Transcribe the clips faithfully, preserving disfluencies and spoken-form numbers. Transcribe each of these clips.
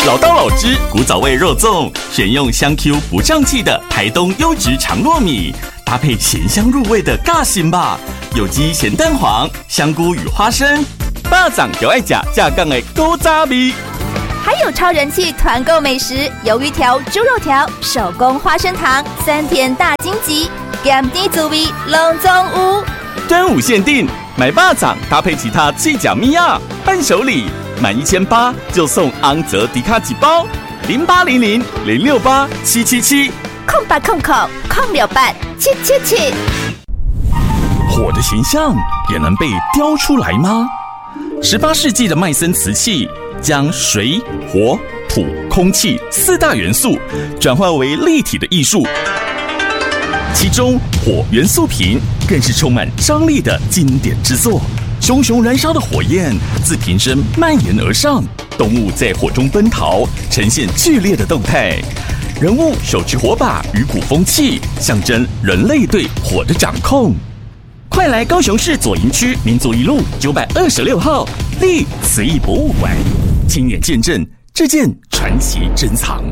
老道老汁古早味肉粽，选用香 Q 不胀气的台东优质长糯米，搭配咸香入味的尬心吧，有机咸蛋黄、香菇与花生，巴掌就爱吃架杠的古早味。 还有超人气团购美食，鱿鱼条、猪肉条、手工花生糖、三甜大荆棘，咸甜滋味拢总有。 端午限定，买巴掌搭配其他脆角米亚伴手礼，满一千八就送昂泽迪卡几包，零八零零零六八七七七， 空八空空空六八七七七。 火的形象也能被雕出来吗？十八世纪的麦森瓷器将水、火、土、空气四大元素转化为立体的艺术，其中火元素瓶更是充满张力的经典之作。熊熊燃烧的火焰自瓶身蔓延而上，动物在火中奔逃，呈现剧烈的动态。人物手持火把与鼓风器，象征人类对火的掌控。快来高雄市左营区民族一路九百二十六号立慈义博物馆，亲眼见证这件传奇珍藏。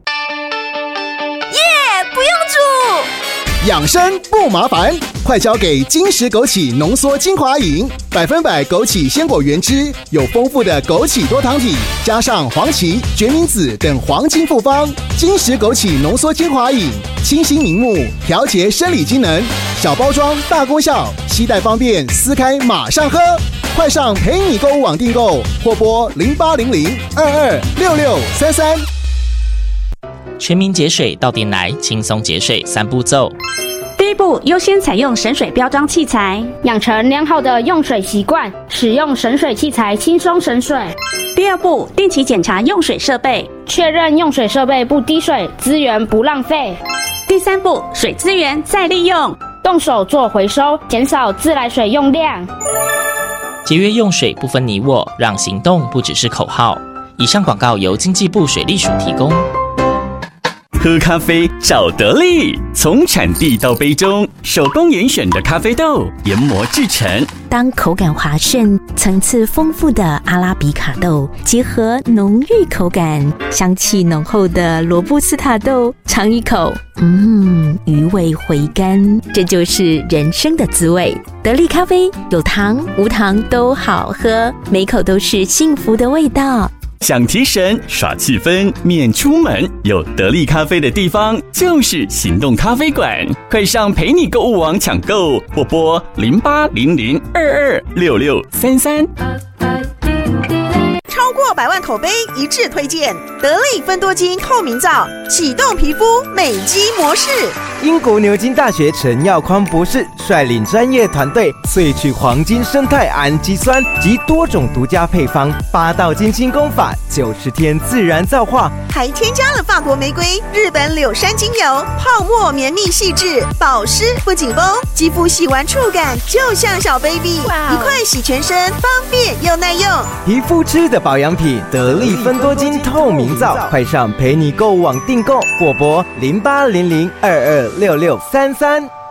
耶、yeah, 不用煮， 养生不麻烦，快交给金石枸杞浓缩精华饮，百分百枸杞鲜果原汁，有丰富的枸杞多糖体，加上黄芪、决明子等黄金复方。金石枸杞浓缩精华饮，清新明目，调节生理机能，小包装大功效，携带方便，撕开马上喝。快上陪你购物网订购，或拨零八零零二二六六三三。 全民节水到店来，轻松节水三步骤。 第一步，优先采用省水标章器材，养成良好的用水习惯，使用省水器材轻松省水。 第二步，定期检查用水设备， 确认用水设备不滴水，资源不浪费。 第三步，水资源再利用， 动手做回收，减少自来水用量。 节约用水不分你我，让行动不只是口号。以上广告由经济部水利署提供。 喝咖啡找得力，从产地到杯中，手工严选的咖啡豆研磨制成。 当口感滑顺、层次丰富的阿拉比卡豆结合浓郁口感、香气浓厚的罗布斯塔豆，尝一口，嗯，余味回甘，这就是人生的滋味。得力咖啡有糖无糖都好喝，每口都是幸福的味道。 想提神耍气氛，免出门，有得力咖啡的地方就是行动咖啡馆。快上陪你购物网抢购，或拨零八零零二二六六三三。 超过百万口碑一致推荐得力芬多精透明皂，启动皮肤美肌模式。 英国牛津大学陈耀匡博士率领专业团队萃取黄金生态氨基酸及多种独家配方，八道金星功法，九十天自然皂化， 还添加了法国玫瑰、日本柳杉精油，泡沫绵密细致，保湿不紧绷，肌肤洗完触感就像小 baby， 一块洗全身，方便又耐用。 皮肤吃的保养品得力芬多精透明皂，快上陪你购物网订购，或拨零八零零二二六六三三。